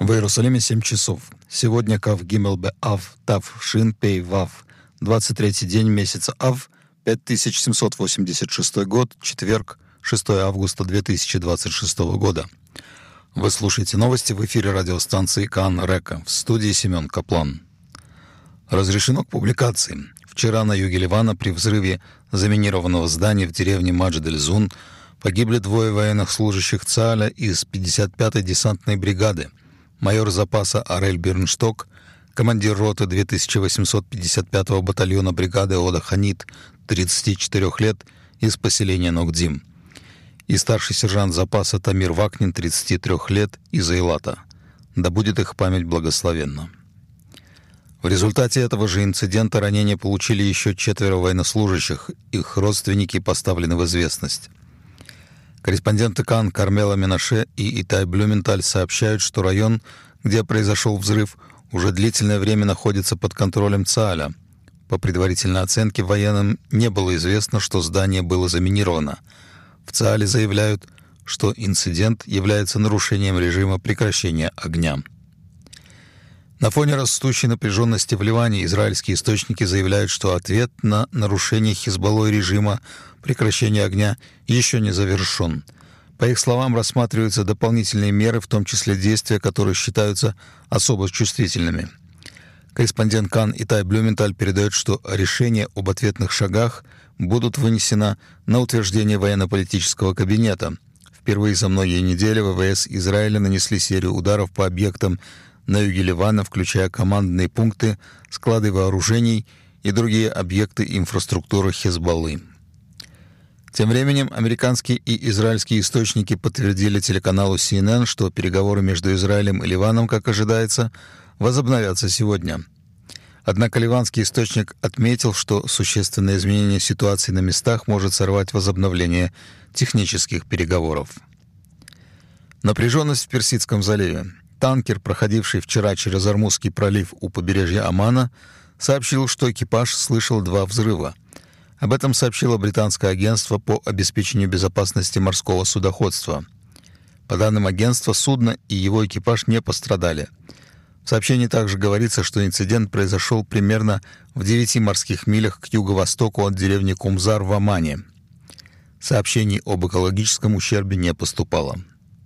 В Иерусалиме 7 часов. Сегодня Кав Гимел Бе Ав Тав Шин Пей Вав. 23-й день месяца Ав, 5786 год, четверг, 6 августа 2026 года. Вы слушаете новости в эфире радиостанции Каан Река. В студии Семен Каплан. Разрешено к публикации. Вчера на юге Ливана при взрыве заминированного здания в деревне Маджид-эль-Зун погибли 2 военных служащих ЦААля из 55-й десантной бригады. Майор запаса Арель Берншток, командир роты 2855-го батальона бригады Ода Ханит, 34 лет, из поселения Нокдим, и старший сержант запаса Тамир Вакнин, 33 лет, из Эйлата. Да будет их память благословенна. В результате этого же инцидента ранения получили еще 4 военнослужащих. Их родственники поставлены в известность. Корреспонденты Каан Кармела Менаше и Итай Блюменталь сообщают, что район, где произошел взрыв, уже длительное время находится под контролем ЦААля. По предварительной оценке военным не было известно, что здание было заминировано. В ЦААле заявляют, что инцидент является нарушением режима прекращения огня. На фоне растущей напряженности в Ливане израильские источники заявляют, что ответ на нарушение Хизбаллой режима прекращения огня еще не завершен. По их словам, рассматриваются дополнительные меры, в том числе действия, которые считаются особо чувствительными. Корреспондент Каан Итай Блюменталь передает, что решения об ответных шагах будут вынесены на утверждение военно-политического кабинета. Впервые за многие недели ВВС Израиля нанесли серию ударов по объектам на юге Ливана, включая командные пункты, склады вооружений и другие объекты инфраструктуры Хизбаллы. Тем временем американские и израильские источники подтвердили телеканалу CNN, что переговоры между Израилем и Ливаном, как ожидается, возобновятся сегодня. Однако ливанский источник отметил, что существенное изменение ситуации на местах может сорвать возобновление технических переговоров. Напряженность в Персидском заливе. Танкер, проходивший вчера через Ормузский пролив у побережья Омана, сообщил, что экипаж слышал 2 взрыва. Об этом сообщило британское агентство по обеспечению безопасности морского судоходства. По данным агентства, судно и его экипаж не пострадали. В сообщении также говорится, что инцидент произошел примерно в 9 морских милях к юго-востоку от деревни Кумзар в Омане. Сообщений об экологическом ущербе не поступало.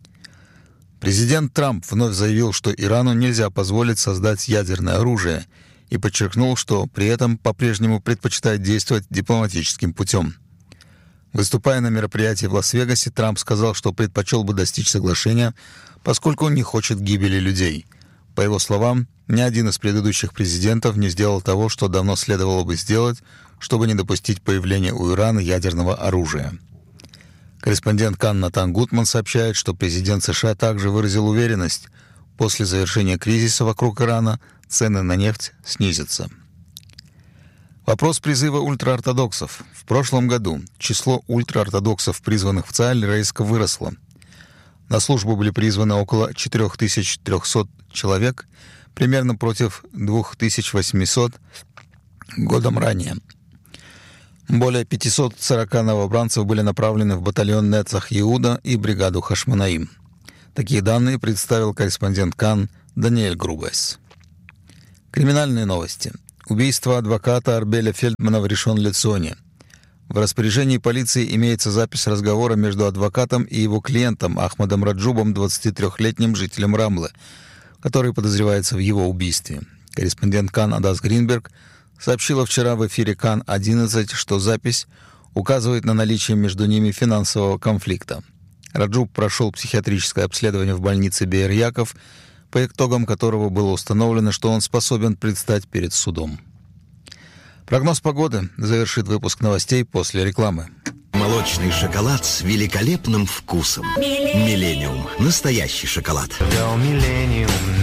Президент Трамп вновь заявил, что Ирану нельзя позволить создать ядерное оружие, и подчеркнул, что при этом по-прежнему предпочитает действовать дипломатическим путем. Выступая на мероприятии в Лас-Вегасе, Трамп сказал, что предпочел бы достичь соглашения, поскольку он не хочет гибели людей. По его словам, ни один из предыдущих президентов не сделал того, что давно следовало бы сделать, чтобы не допустить появления у Ирана ядерного оружия. Корреспондент Каан Натан Гутман сообщает, что президент США также выразил уверенность, после завершения кризиса вокруг Ирана цены на нефть снизятся. Вопрос призыва ультраортодоксов. В прошлом году число ультраортодоксов, призванных в ЦААль, резко выросло. На службу были призваны около 4300 человек, примерно против 2800 годом ранее. Более 540 новобранцев были направлены в батальон Нецах Иуда и бригаду Хашмонаим. Такие данные представил корреспондент Каан Даниэль Грубес. Криминальные новости. Убийство адвоката Арбеля Фельдмана в Ришон-Ле-Ционе. В распоряжении полиции имеется запись разговора между адвокатом и его клиентом Ахмадом Раджубом, 23-летним жителем Рамлы, который подозревается в его убийстве. Корреспондент Каан Адас Гринберг сообщила вчера в эфире Каан-11, что запись указывает на наличие между ними финансового конфликта. Раджуб прошел психиатрическое обследование в больнице Беэр-Яков, по итогам которого было установлено, что он способен предстать перед судом. Прогноз погоды завершит выпуск новостей после рекламы. Молочный шоколад с великолепным вкусом. Миллениум. Настоящий шоколад. Миллениум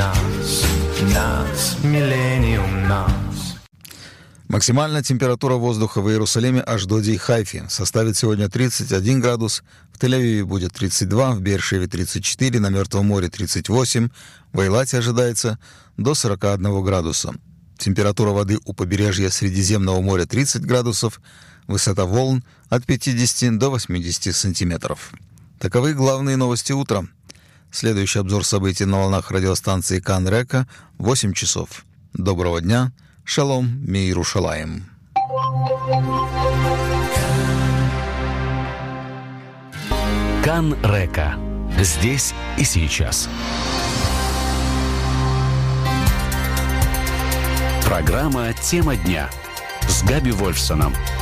нас, Миллениум нас. Максимальная температура воздуха в Иерусалиме, Ашдоде и Хайфе составит сегодня 31 градус, в Тель-Авиве будет 32, в Беэр-Шеве 34, на Мертвом море 38, в Эйлате ожидается до 41 градуса. Температура воды у побережья Средиземного моря 30 градусов, высота волн от 50 до 80 сантиметров. Таковы главные новости утра. Следующий обзор событий на волнах радиостанции Кан Река в 8 часов. Доброго дня. Шалом, Миирушалаим. Кан Река. Здесь и сейчас. Программа «Тема дня» с Габи Вольфсоном.